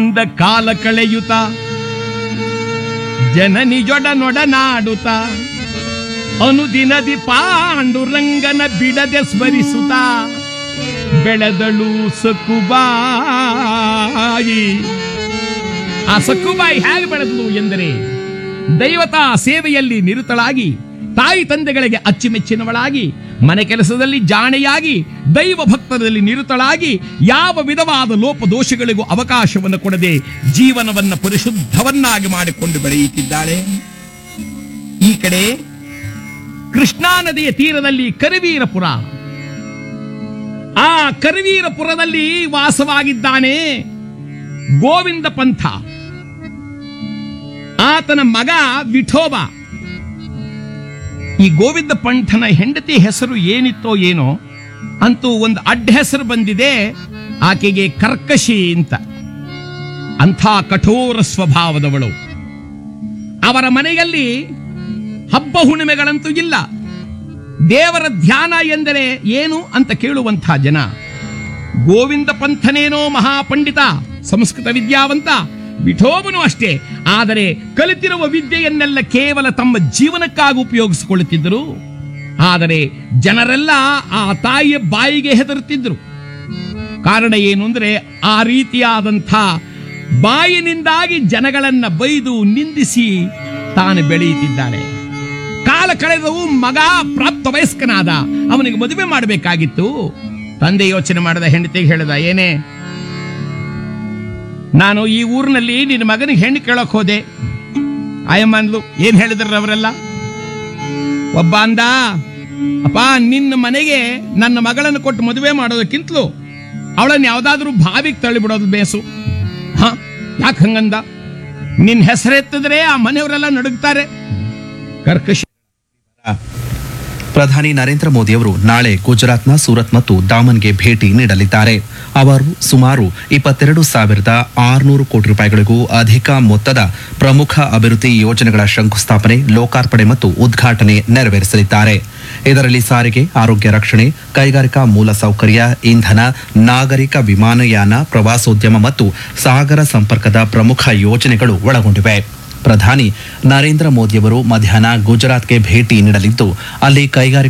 ಕಾಲ ಕಳೆಯುತ್ತ ಜನನಿಜೊಡನೊಡನಾಡುತ್ತ ಅನುದಿನದಿ ಪಾಂಡುರಂಗನ ಬಿಡದೆ ಸ್ಮರಿಸುತ್ತ ಬೆಳೆದಳು ಸಕುಬಾಯಿ. ಆ ಸಕುಬಾಯಿ ಹೇಗೆ ಬೆಳೆದಳು ಎಂದರೆ ದೈವತಾ ಸೇವೆಯಲ್ಲಿ ನಿರತಳಾಗಿ, ತಾಯಿ ತಂದೆಗಳಿಗೆ ಅಚ್ಚುಮೆಚ್ಚಿನವಳಾಗಿ, ಮನೆ ಕೆಲಸದಲ್ಲಿ ಜಾಣೆಯಾಗಿ, ದೈವ ಭಕ್ತರಲ್ಲಿ ನಿರತಳಾಗಿ, ಯಾವ ವಿಧವಾದ ಲೋಪದೋಷಗಳಿಗೂ ಅವಕಾಶವನ್ನು ಕೊಡದೆ ಜೀವನವನ್ನು ಪರಿಶುದ್ಧವನ್ನಾಗಿ ಮಾಡಿಕೊಂಡು ಬೆಳೆಯುತ್ತಿದ್ದಾಳೆ. ಈ ಕಡೆ ಕೃಷ್ಣಾ ನದಿಯ ತೀರದಲ್ಲಿ ಕರವೀರಪುರ. ಆ ಕರವೀರಪುರದಲ್ಲಿ ವಾಸವಾಗಿದ್ದಾನೆ ಗೋವಿಂದ ಪಂಥ. ಆತನ ಮಗ ವಿಠೋಬ. ಈ ಗೋವಿಂದ ಪಂಥನ ಹೆಂಡತಿ ಹೆಸರು ಏನಿತ್ತೋ ಏನೋ, ಅಂತೂ ಒಂದು ಅಡ್ಡ ಹೆಸರು ಬಂದಿದೆ ಆಕೆಗೆ, ಕರ್ಕಶಿ ಅಂತ. ಅಂಥ ಕಠೋರ ಸ್ವಭಾವದವಳು. ಅವರ ಮನೆಯಲ್ಲಿ ಹಬ್ಬ ಹುಣ್ಣಿಮೆಗಳಂತೂ ಇಲ್ಲ. ದೇವರ ಧ್ಯಾನ ಎಂದರೆ ಏನು ಅಂತ ಕೇಳುವಂಥ ಜನ. ಗೋವಿಂದ ಪಂಥನೇನೋ ಮಹಾಪಂಡಿತ, ಸಂಸ್ಕೃತ ವಿದ್ಯಾವಂತ, ವಿಠೋಬನು ಅಷ್ಟೇ. ಆದರೆ ಕಲಿತಿರುವ ವಿದ್ಯೆಯನ್ನೆಲ್ಲ ಕೇವಲ ತಮ್ಮ ಜೀವನಕ್ಕಾಗಿ ಉಪಯೋಗಿಸಿಕೊಳ್ಳುತ್ತಿದ್ದರು. ಆದರೆ ಜನರೆಲ್ಲ ಆ ತಾಯಿಯ ಬಾಯಿಗೆ ಹೆದರುತ್ತಿದ್ದರು. ಕಾರಣ ಏನು ಅಂದ್ರೆ, ಆ ರೀತಿಯಾದಂಥ ಬಾಯಿನಿಂದಾಗಿ ಜನಗಳನ್ನ ಬೈದು ನಿಂದಿಸಿ ತಾನು ಬೆಳೆಯುತ್ತಿದ್ದಾಳೆ. ಕಾಲ ಕಳೆದವು. ಮಗ ಪ್ರಾಪ್ತ ವಯಸ್ಕನಾದ. ಅವನಿಗೆ ಮದುವೆ ಮಾಡಬೇಕಾಗಿತ್ತು. ತಂದೆ ಯೋಚನೆ ಮಾಡದ, ಹೆಂಡತಿಗೆ ಹೇಳಿದ, ಏನೇ, ನಾನು ಈ ಊರಿನಲ್ಲಿ ನಿನ್ನ ಮಗನಿಗೆ ಹೆಣ್ಣು ಕೇಳಕ್ ಹೋದೆ. ಆಯಮ್ಮ ಅಂದ್ಲು, ಏನ್ ಹೇಳಿದ್ರ ಅವರೆಲ್ಲ? ಒಬ್ಬ ಅಂದ, ಅಪ್ಪ, ನಿನ್ನ ಮನೆಗೆ ನನ್ನ ಮಗಳನ್ನು ಕೊಟ್ಟು ಮದುವೆ ಮಾಡೋದಕ್ಕಿಂತಲೂ ಅವಳನ್ನು ಯಾವ್ದಾದ್ರೂ ಬಾವಿಗೆ ತಳ್ಳಿಬಿಡೋದು ಬೇಸು. ಯಾಕೆ ಹಂಗಂದ? ನಿನ್ನ ಹೆಸರೆತ್ತಿದ್ರೆ ಆ ಮನೆಯವರೆಲ್ಲ ನಡುಗ್ತಾರೆ. ಕರ್ಕಶಿ. ಪ್ರಧಾನಿ ನರೇಂದ್ರ ಮೋದಿ ಅವರು ನಾಳೆ ಗುಜರಾತ್ನ ಸೂರತ್ ಮತ್ತು ದಾಮನ್ಗೆ ಭೇಟಿ ನೀಡಲಿದ್ದಾರೆ. ಅವರು ಸುಮಾರು 22,600 ಕೋಟಿ ರೂಪಾಯಿಗಳಿಗೂ ಅಧಿಕ ಮೊತ್ತದ ಪ್ರಮುಖ ಅಭಿವೃದ್ಧಿ ಯೋಜನೆಗಳ ಶಂಕುಸ್ಥಾಪನೆ, ಲೋಕಾರ್ಪಣೆ ಮತ್ತು ಉದ್ಘಾಟನೆ ನೆರವೇರಿಸಲಿದ್ದಾರೆ. ಇದರಲ್ಲಿ ಸಾರಿಗೆ, ಆರೋಗ್ಯ ರಕ್ಷಣೆ, ಕೈಗಾರಿಕಾ ಮೂಲಸೌಕರ್ಯ, ಇಂಧನ, ನಾಗರಿಕ ವಿಮಾನಯಾನ, ಪ್ರವಾಸೋದ್ಯಮ ಮತ್ತು ಸಾಗರ ಸಂಪರ್ಕದ ಪ್ರಮುಖ ಯೋಜನೆಗಳು ಒಳಗೊಂಡಿವೆ. ಪ್ರಧಾನಿ ನರೇಂದ್ರ ಮೋದಿಯವರು ಮಧ್ಯಾಹ್ನ ಗುಜರಾತ್ಗೆ ಭೇಟಿ ನೀಡಲಿದ್ದು, ಅಲ್ಲಿ ಕೈಗಾರಿಕಾ